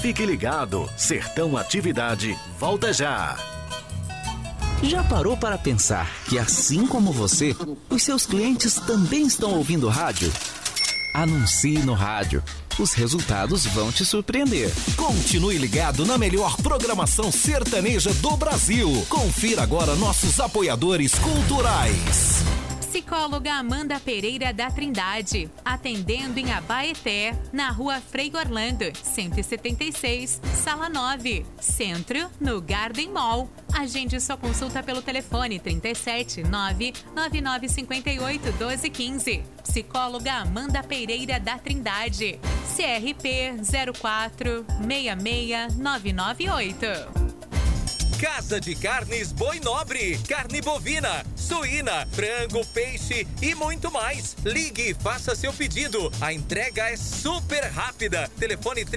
Fique ligado, Sertão Atividade volta já. Já parou para pensar que, assim como você, os seus clientes também estão ouvindo rádio? Anuncie no rádio. Os resultados vão te surpreender. Continue ligado na melhor programação sertaneja do Brasil. Confira agora nossos apoiadores culturais. Psicóloga Amanda Pereira da Trindade, atendendo em Abaeté, na rua Frei Orlando, 176, sala 9, Centro, no Garden Mall. Agende sua consulta pelo telefone 37 99958 1215. Psicóloga Amanda Pereira da Trindade, CRP 0466998. Casa de Carnes Boi Nobre, carne bovina, suína, frango, peixe e muito mais. Ligue e faça seu pedido. A entrega é super rápida. Telefone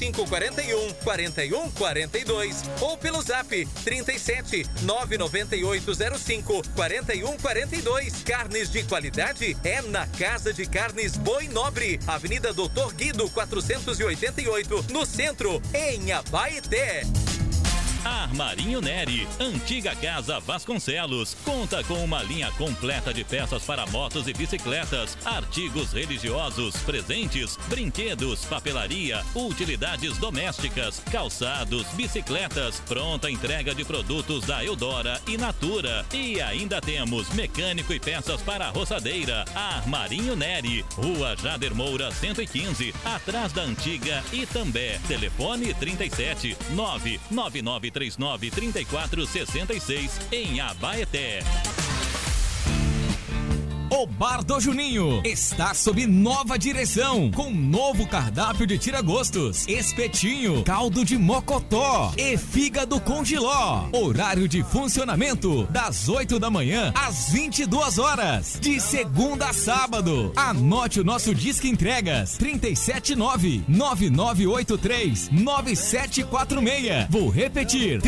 3541-4142 ou pelo zap 37 99805 4142. Carnes de qualidade é na Casa de Carnes Boi Nobre, Avenida Doutor Guido 488, no centro, em Abaeté. Armarinho Neri, antiga Casa Vasconcelos, conta com uma linha completa de peças para motos e bicicletas, artigos religiosos, presentes, brinquedos, papelaria, utilidades domésticas, calçados, bicicletas, pronta entrega de produtos da Eudora e Natura. E ainda temos mecânico e peças para a roçadeira. Armarinho Neri, Rua Jader Moura 115, atrás da antiga Itambé. Telefone 37 99939 3466 em Abaeté. O Bar do Juninho está sob nova direção, com novo cardápio de tira-gostos, espetinho, caldo de mocotó e fígado com jiló. Horário de funcionamento das 8 da manhã às 22 horas, de segunda a sábado. Anote o nosso disque entregas 379-9983-9746. Vou repetir,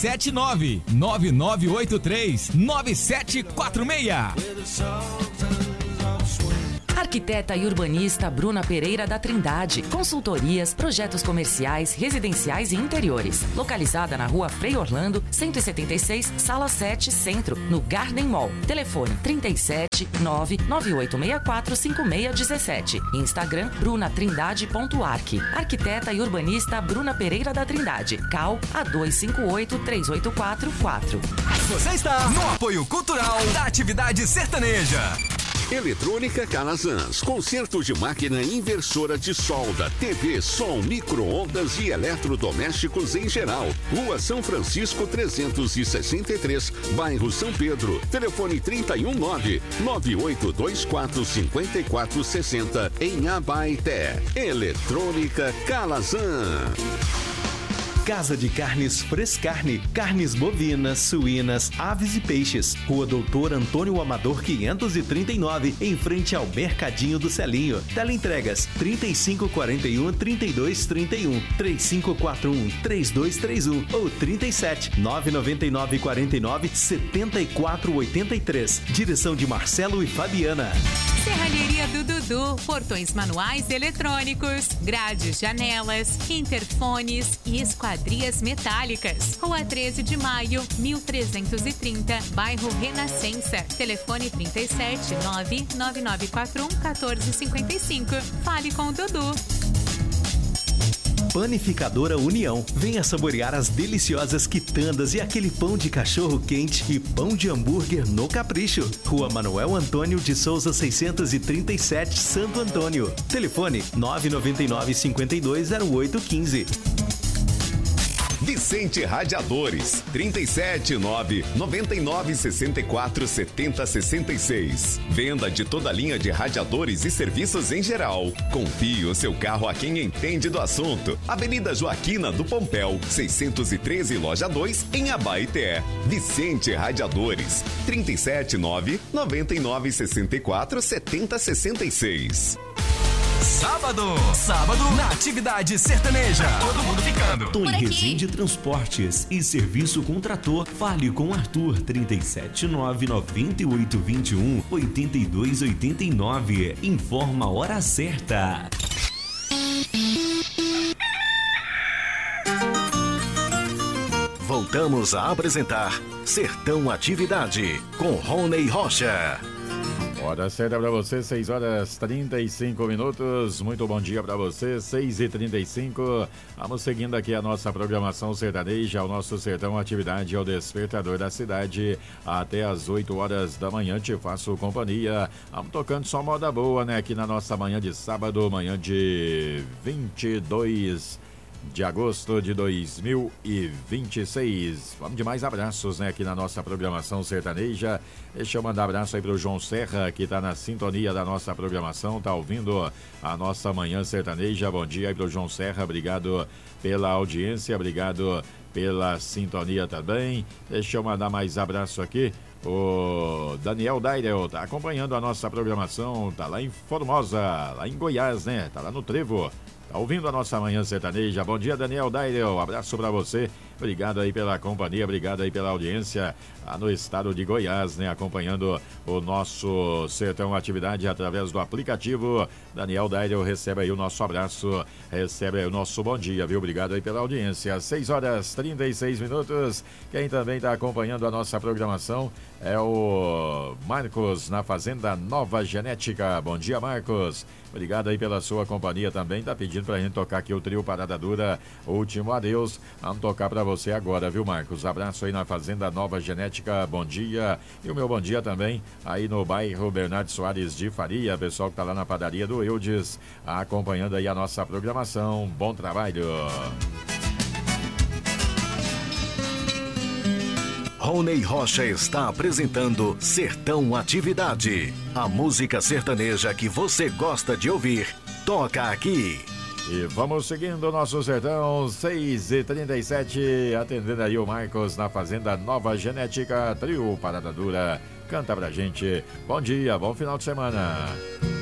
379-9983-9746. Arquiteta e urbanista Bruna Pereira da Trindade. Consultorias, projetos comerciais, residenciais e interiores. Localizada na rua Frei Orlando, 176, sala 7, Centro, no Garden Mall. Telefone 37 99864 5617. Instagram brunatrindade.arq. Arquiteta e urbanista Bruna Pereira da Trindade. CAL A258384. Você está no apoio cultural da atividade sertaneja. Eletrônica Calazans, conserto de máquina inversora de solda, TV, som, micro-ondas e eletrodomésticos em geral. Rua São Francisco 363, bairro São Pedro. Telefone 319-9824-5460 em Abaeté. Eletrônica Calazans. Casa de Carnes Frescarne, carnes bovinas, suínas, aves e peixes. Rua Doutor Antônio Amador 539, em frente ao Mercadinho do Celinho. Teleentregas 3541-3231, 3541-3231 ou 37 999 49 7483. Direção de Marcelo e Fabiana. Serralheria do Dudu, portões manuais eletrônicos, grades, janelas, interfones e esquadrias metálicas. Rua 13 de Maio, 1330, bairro Renascença. Telefone 37 99941 1455. Fale com o Dudu. Panificadora União. Venha saborear as deliciosas quitandas e aquele pão de cachorro quente e pão de hambúrguer no capricho. Rua Manuel Antônio de Souza 637, Santo Antônio. Telefone 999-520815. Vicente Radiadores, 379-9964-7066. Venda de toda a linha de radiadores e serviços em geral. Confie o seu carro a quem entende do assunto. Avenida Joaquina do Pompéu, 613, Loja 2, em Abaeté. Vicente Radiadores, 379-9964-7066. Sábado, na atividade sertaneja. Todo mundo ficando. Tony Resende Transportes e Serviço com Trator. Fale com Arthur, 379-9821-8289. Informa a hora certa. Voltamos a apresentar Sertão Atividade com Rony Rocha. Hora certa para você, 6 horas 35 minutos. Muito bom dia para você, 6h35. Vamos seguindo aqui a nossa programação sertaneja, o nosso Sertão Atividade é o despertador da cidade. Até as 8 horas da manhã te faço companhia. Vamos tocando só moda boa, né? Aqui na nossa manhã de sábado, manhã de 22 de agosto de 2026. Vamos de mais abraços, né, aqui na nossa programação sertaneja. Deixa eu mandar abraço aí pro João Serra, que tá na sintonia da nossa programação, tá ouvindo a nossa manhã sertaneja. Bom dia aí pro João Serra, obrigado pela audiência, obrigado pela sintonia também. Deixa eu mandar mais abraço aqui. O Daniel Dairel tá acompanhando a nossa programação, tá lá em Formosa, lá em Goiás, né, tá lá no Trevo. Tá ouvindo a nossa manhã sertaneja. Bom dia, Daniel Dairel. Abraço pra você. Obrigado aí pela companhia, obrigado aí pela audiência lá no estado de Goiás, né? Acompanhando o nosso Sertão Atividade através do aplicativo. Daniel Dairel recebe aí o nosso abraço, recebe aí o nosso bom dia, viu? Obrigado aí pela audiência. 6 horas 36 minutos. Quem também está acompanhando a nossa programação é o Marcos, na Fazenda Nova Genética. Bom dia, Marcos. Obrigado aí pela sua companhia também. Tá pedindo pra gente tocar aqui o trio Parada Dura, Último Adeus. Vamos tocar pra você agora, viu, Marcos? Abraço aí na Fazenda Nova Genética, bom dia. E o meu bom dia também aí no bairro Bernardo Soares de Faria, pessoal que tá lá na padaria do Eudes, acompanhando aí a nossa programação. Bom trabalho. Rony Rocha está apresentando Sertão Atividade. A música sertaneja que você gosta de ouvir, toca aqui. E vamos seguindo o nosso sertão, 6h37, atendendo aí o Marcos na Fazenda Nova Genética, trio Parada Dura. Canta pra gente. Bom dia, bom final de semana.